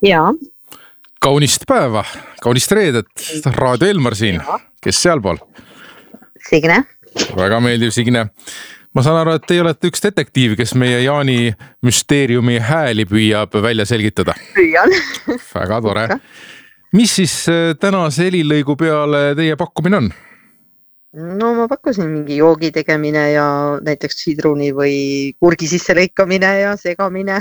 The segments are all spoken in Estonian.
Jaa. Kaunist päeva, kaunist reedet, Raadio Elmar siin, kes sealpool? Signe. Väga meeldiv, Signe. Ma saan aru, et teie olete üks detektiiv, kes meie Jaani müsteeriumi hääli püüab välja selgitada. Püüan. Väga tore. Mis siis tänase helilõigu peale teie pakkumine on? No ma pakkusin mingi joogi tegemine ja näiteks sidruni või kurgi sisse lõikamine ja segamine.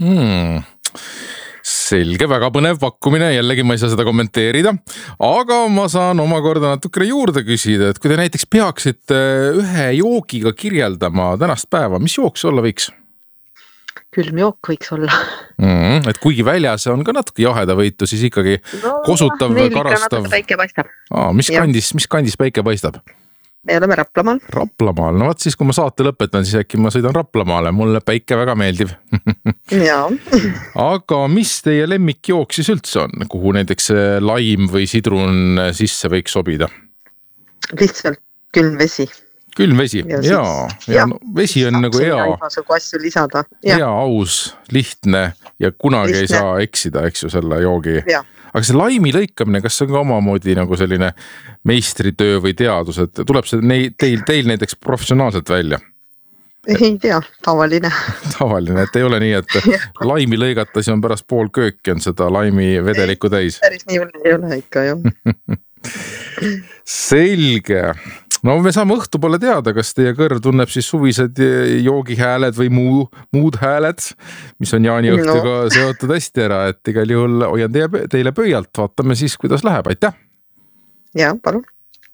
Selge, väga põnev pakkumine, jällegi ma ei saa seda kommenteerida, aga ma saan omakorda natukene juurde küsida, et kui te näiteks peaksite ühe joogiga kirjeldama tänast päeva, mis jook see olla võiks? Külmjook võiks olla. Et kuigi väljas on ka natuke jahedavõitu, siis ikkagi kosutav, karastav. Päike paistab. Mis kandis päike paistab? Me oleme Raplamaal. Raplamaal, no vaat siis kui ma saate lõpetan, siis äkki ma sõidan Raplamaale, mulle päike väga meeldib. Jaa. Aga mis teie lemmikjook siis üldse on, kuhu näiteks laim või sidrun sisse võiks sobida? Lihtsalt külm vesi. Külm vesi, ja no, vesi on nagu hea, aus, lihtne ja kunagi ei saa eksida, eks ju, selle joogi. Aga see laimi lõikamine, kas see on ka omamoodi nagu selline meistritöö või teadus, et tuleb see teil näiteks professionaalselt välja? Ei tea, tavaline. Tavaline, et ei ole nii, et laimi lõigata, siis on pärast pool kööki on seda laimi vedelikku täis. Päris nii ei ole ikka, jah. Selge. No me saame õhtu poole teada, kas teie kõrv tunneb siis suvised joogihääled või muud hääled, mis on Jaani õhtuga seotud hästi ära, et igal juhul hoian teile pöialt, vaatame siis, kuidas läheb, aitäh! Jaa, palun!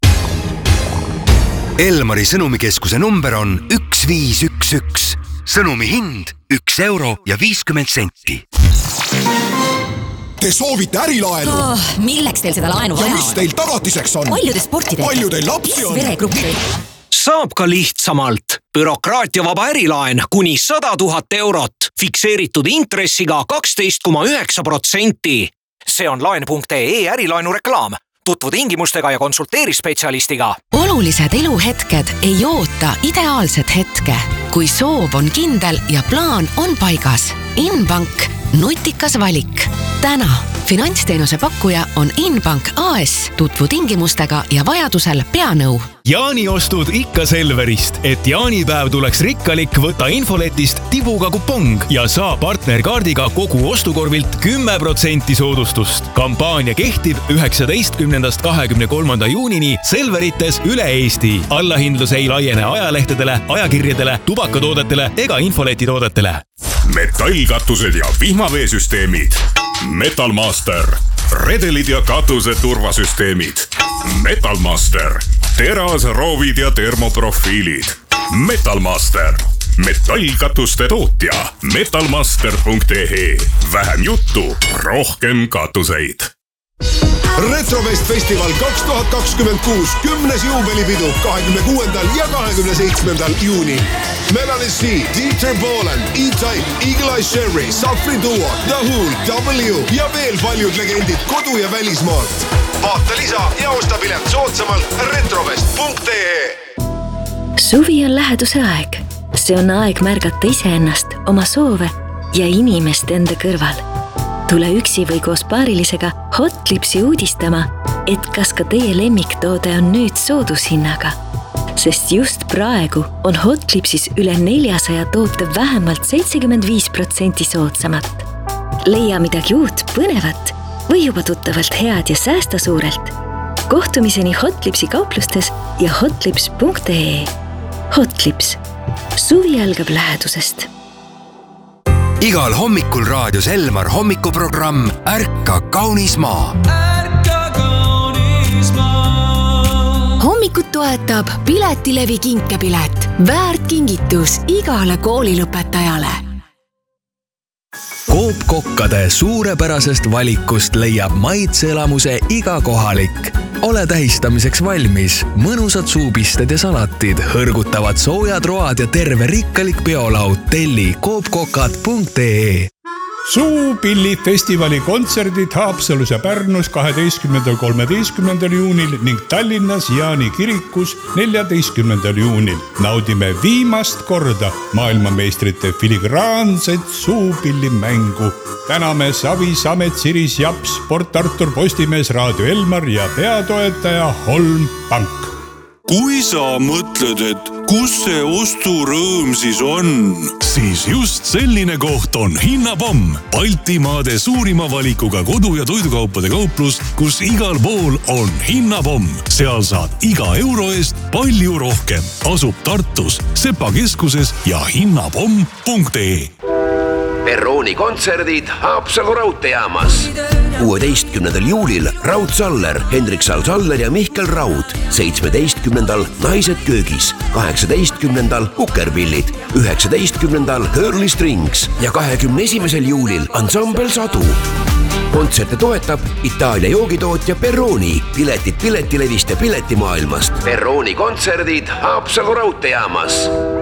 Elmari sõnumikeskuse number on 1511. Sõnumi hind 1 euro ja 50 senti. Te soovite ärilaenu? Milleks teil seda laenu vaja on? Ja mis teil tagatiseks on? Palju te sporti teete? Palju teil lapsi on? Veregruppi. Saab ka lihtsamalt. Bürokraatiavaba ärilaen kuni 100 000 eurot. Fikseeritud intressiga 12,9%. See on laen.ee ärilaenu reklaam. Tutvu tingimustega ja konsulteeri spetsialistiga. Olulised eluhetked ei oota ideaalset hetke. Kui soov on kindel ja plaan on paigas. Inbank, nutikas valik. Täna finantsteenuse pakkuja on Inbank AS, tutvu tingimustega ja vajadusel peanõu. Jaani ostud ikka Selverist, et jaanipäev tuleks rikkalik, võta infoletist tibuga kupong ja saa partnerkaardiga kogu ostukorvilt 10% soodustust. Kampaania kehtib 19.–23. juunini Selverites üle Eesti. Allahindlus ei laiene ajalehtedele, ajakirjadele, tubakatoodetele ega infoletitoodetele. Metallkatused ja vihmaveesüsteemid. Metalmaster. Redelid ja katuse turvasüsteemid. Metalmaster. Teras, roovid ja termoprofiilid. Metalmaster. Metallkatuste tootja. Metalmaster.ee. Vähem juttu, rohkem katuseid. Retrofest Festival 2026 10. juubelipidu 26. ja 27. juuni. Melanie C, Dieter Bohlen, E-Type, Eagle Eye Sherry, Safri Duo, The Who, W ja veel paljud legendid kodu- ja välismaalt. Vaata lisa ja osta pilet soodsamalt retrofest.ee. Suvi on läheduse aeg. See on aeg märgata iseennast, oma soove ja inimest enda kõrval. Tule üksi või koos paarilisega Hotlipsi uudistama, et kas ka teie lemmiktoode on nüüd soodushinnaga. Sest just praegu on Hotlipsis üle 400 toote vähemalt 75% soodsamat. Leia midagi uut, põnevat või juba tuttavalt head ja säästa suurelt. Kohtumiseni Hotlipsi kauplustes ja hotlips.ee. Hotlips. Suvi algab lähedusest. Igal hommikul raadios Elmar hommikuprogramm Ärka kaunis maa. Ärka kaunis maa. Hommikut toetab Piletilevi kinkepilet. Väärt kingitus igale koolilõpetajale. Coop kokkade suurepärasest valikust leiab maitseelamuse iga kohalik. Ole tähistamiseks valmis. Mõnusad suupisted ja salatid, hõrgutavad soojad road ja terve rikkalik peolaud. Telli coopkokad.ee. Suupillifestivali kontserdid Haapsalus ja Pärnus 12.–13. juunil ning Tallinnas Jaani kirikus 14. juunil. Naudime viimast korda maailmameistrite filigraanset suupillimängu. Täname Savi, Samet, Siris, Japs, Sport Artur, Postimees, Raadio Elmar ja peatoetaja Holm Pank. Kui sa mõtled, et kus see osturõõm siis on, siis just selline koht on Hinnapomm, Baltimaade suurima valikuga kodu- ja toidukaupade kauplus, kus igal pool on Hinnapomm. Seal saad iga euro eest palju rohkem. Asub Tartus, Sepa keskuses ja hinnapomm.ee. Perrooni kontserdid Haapsalu raudteejaamas. 16. juulil Raud Saller, Hendrik Saller ja Mihkel Raud. 17. Naised köögis. 18. Kukerpillid. 19. Hurley Strings ja 21. juulil Ansambel Sadu. Kontserte toetab Itaalia joogitootja Perrooni. Piletid Piletilevist ja Piletimaailmast. Perrooni kontserdid Haapsalu raudteejaamas.